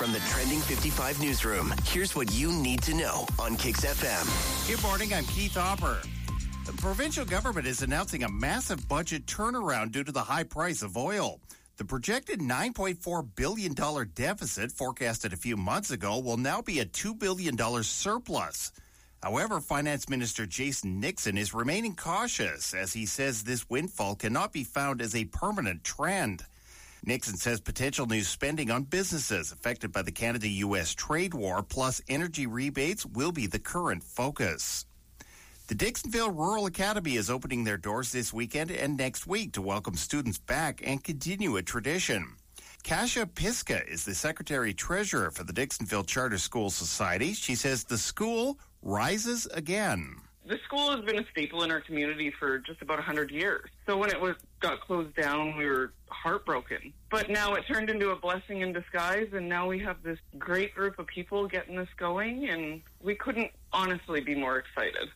From the Trending 55 newsroom, here's what you need to know on Kicks FM. Good morning, I'm Keith Hopper. The provincial government is announcing a massive budget turnaround due to the high price of oil. The projected $9.4 billion deficit forecasted a few months ago will now be a $2 billion surplus. However, Finance Minister Jason Nixon is remaining cautious as he says this windfall cannot be found as a permanent trend. Nixon says potential new spending on businesses affected by the Canada-U.S. trade war plus energy rebates will be the current focus. The Dixonville Rural Academy is opening their doors this weekend and next week to welcome students back and continue a tradition. Kasia Piska is the Secretary-Treasurer for the Dixonville Charter School Society. She says the school rises again. The school has been a staple in our community for just about 100 years. So when it got closed down, we were heartbroken. But now it turned into a blessing in disguise, and now we have this great group of people getting this going, and we couldn't honestly be more excited.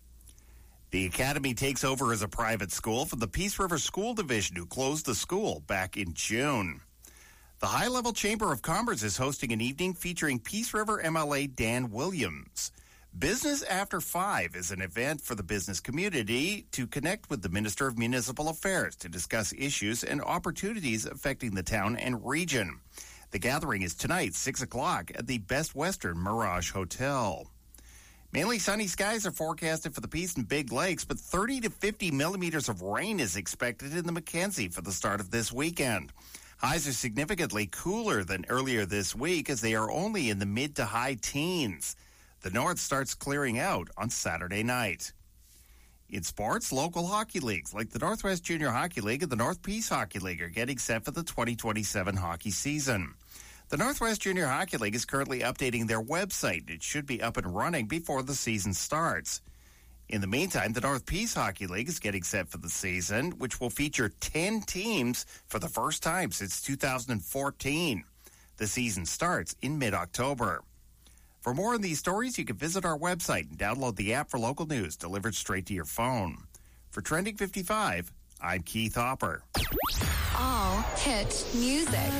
The Academy takes over as a private school from the Peace River School Division, who closed the school back in June. The High Level Chamber of Commerce is hosting an evening featuring Peace River MLA Dan Williams. Business After 5 is an event for the business community to connect with the Minister of Municipal Affairs to discuss issues and opportunities affecting the town and region. The gathering is tonight, 6 o'clock, at the Best Western Mirage Hotel. Mainly sunny skies are forecasted for the Peace and Big Lakes, but 30 to 50 millimeters of rain is expected in the Mackenzie for the start of this weekend. Highs are significantly cooler than earlier this week as they are only in the mid to high teens. The north starts clearing out on Saturday night. In sports, local hockey leagues like the Northwest Junior Hockey League and the North Peace Hockey League are getting set for the 2027 hockey season. The Northwest Junior Hockey League is currently updating their website. It should be up and running before the season starts. In the meantime, the North Peace Hockey League is getting set for the season, which will feature 10 teams for the first time since 2014. The season starts in mid-October. For more on these stories, you can visit our website and download the app for local news delivered straight to your phone. For Trending 55, I'm Keith Hopper. All hit music.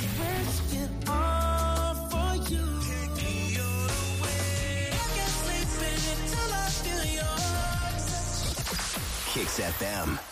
Kicks FM.